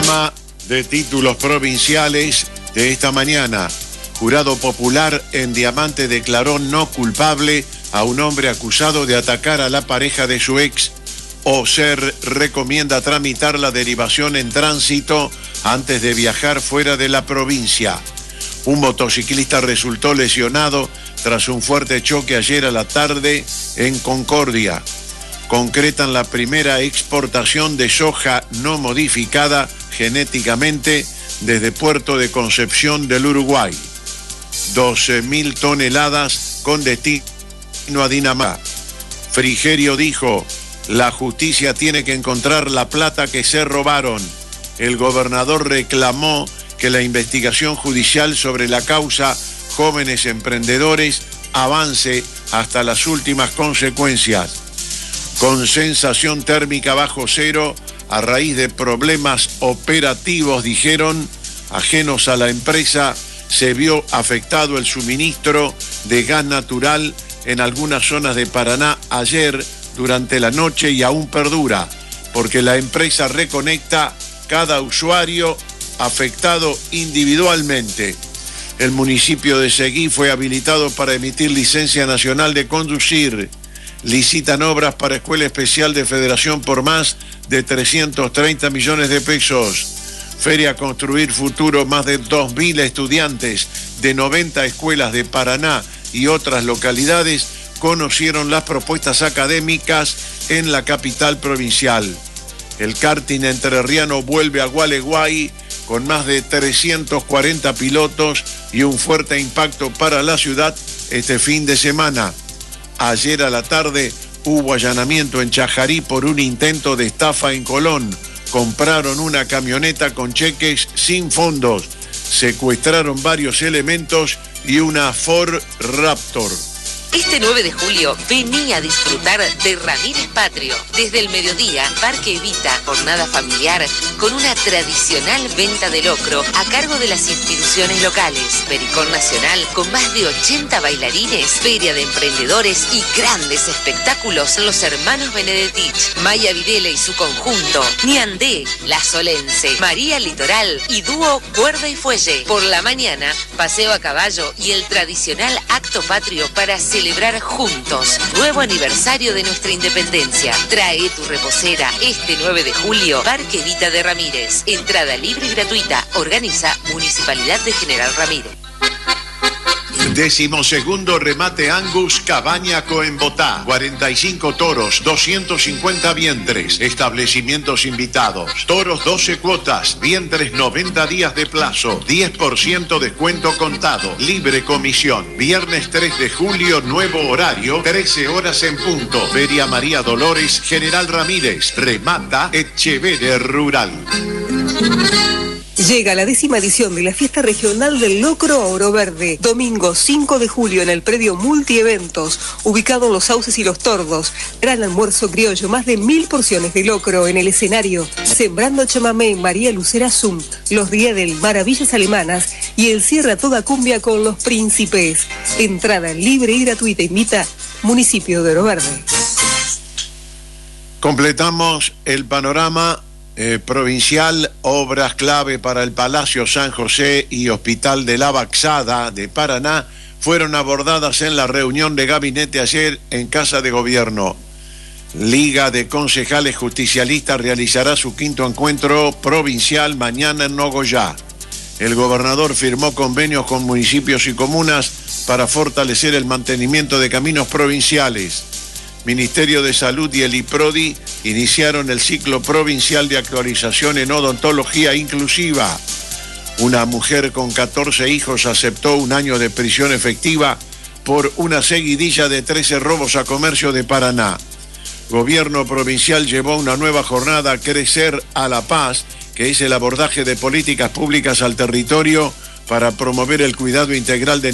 panorama de títulos provinciales de esta mañana. Jurado popular en Diamante declaró no culpable a un hombre acusado de atacar a la pareja de su ex. OSER recomienda tramitar la derivación en tránsito antes de viajar fuera de la provincia. Un motociclista resultó lesionado tras un fuerte choque ayer a la tarde en Concordia. Concretan la primera exportación de soja no modificada genéticamente desde Puerto de Concepción del Uruguay. 12.000 toneladas con destino a Dinamarca. Frigerio dijo: la justicia tiene que encontrar la plata que se robaron. El gobernador reclamó que la investigación judicial sobre la causa Jóvenes Emprendedores avance hasta las últimas consecuencias. Con sensación térmica bajo cero a raíz de problemas operativos, dijeron, ajenos a la empresa, se vio afectado el suministro de gas natural en algunas zonas de Paraná ayer durante la noche y aún perdura, porque la empresa reconecta cada usuario afectado individualmente. El municipio de Seguí fue habilitado para emitir licencia nacional de conducir. Licitan obras para Escuela Especial de Federación por más de 330 millones de pesos. Feria Construir Futuro, más de 2.000 estudiantes de 90 escuelas de Paraná y otras localidades conocieron las propuestas académicas en la capital provincial. El karting entrerriano vuelve a Gualeguay con más de 340 pilotos y un fuerte impacto para la ciudad este fin de semana. Ayer a la tarde hubo allanamiento en Chajarí por un intento de estafa en Colón. Compraron una camioneta con cheques sin fondos. Secuestraron varios elementos y una Ford Raptor. Este 9 de julio vení a disfrutar de Ramírez Patrio. Desde el mediodía, Parque Evita, jornada familiar con una tradicional venta de locro a cargo de las instituciones locales. Pericón Nacional con más de 80 bailarines, feria de emprendedores y grandes espectáculos en los hermanos Benedetich, Maya Videla y su conjunto, Niandé, La Solense, María Litoral y dúo Cuerda y Fuelle. Por la mañana, paseo a caballo y el tradicional acto patrio para celebrar juntos nuevo aniversario de nuestra independencia. Trae tu reposera este 9 de julio, Parque Evita de Ramírez. Entrada libre y gratuita. Organiza Municipalidad de General Ramírez. 12º remate Angus Cabaña Coembotá. 45 toros, 250 vientres. Establecimientos invitados. Toros 12 cuotas, vientres 90 días de plazo. 10% descuento contado. Libre comisión. Viernes 3 de julio, nuevo horario, 13 horas en punto. Feria María Dolores, General Ramírez. Remata Etcheverry Rural. Llega la 10ª edición de la Fiesta Regional del Locro a Oro Verde. Domingo 5 de julio en el predio Multieventos, ubicado en Los Sauces y Los Tordos. Gran almuerzo criollo, más de 1000 porciones de locro en el escenario. Sembrando chamamé, María Lucera Zum. Los días del Maravillas Alemanas y el cierre a toda cumbia con Los Príncipes. Entrada libre y gratuita. Invita Municipio de Oro Verde. Completamos el panorama provincial. Obras clave para el Palacio San José y Hospital de la Baxada de Paraná fueron abordadas en la reunión de gabinete ayer en Casa de Gobierno. Liga de Concejales Justicialistas realizará su 5º encuentro provincial mañana en Nogoyá. El gobernador firmó convenios con municipios y comunas para fortalecer el mantenimiento de caminos provinciales. Ministerio de Salud y el IPRODI iniciaron el ciclo provincial de actualización en odontología inclusiva. Una mujer con 14 hijos aceptó 1 año de prisión efectiva por una seguidilla de 13 robos a comercio de Paraná. Gobierno provincial llevó una nueva jornada, Crecer a la Paz, que es el abordaje de políticas públicas al territorio para promover el cuidado integral de